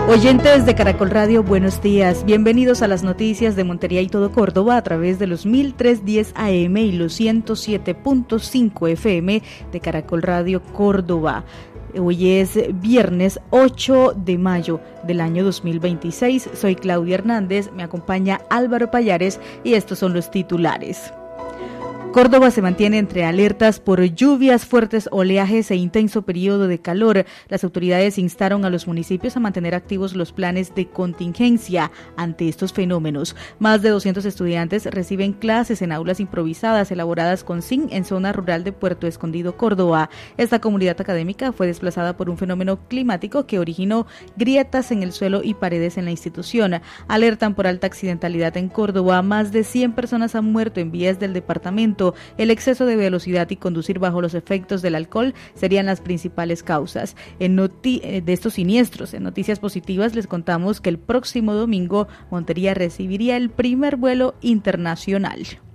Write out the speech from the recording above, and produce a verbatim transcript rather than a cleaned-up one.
Oyentes de Caracol Radio, buenos días. Bienvenidos a las noticias de Montería y todo Córdoba a través de los mil trescientos diez A M y los ciento siete punto cinco F M de Caracol Radio Córdoba. Hoy es viernes ocho de mayo del año dos mil veintiséis. Soy Claudia Hernández, me acompaña Álvaro Payares y estos son los titulares. Córdoba se mantiene entre alertas por lluvias, fuertes oleajes e intenso periodo de calor. Las autoridades instaron a los municipios a mantener activos los planes de contingencia ante estos fenómenos. Más de doscientos estudiantes reciben clases en aulas improvisadas elaboradas con zinc en zona rural de Puerto Escondido, Córdoba. Esta comunidad académica fue desplazada por un fenómeno climático que originó grietas en el suelo y paredes en la institución. Alertan por alta accidentalidad en Córdoba. Más de cien personas han muerto en vías del departamento. El exceso de velocidad y conducir bajo los efectos del alcohol serían las principales causas en noti- de estos siniestros. En noticias positivas les contamos que el próximo domingo Montería recibiría el primer vuelo internacional.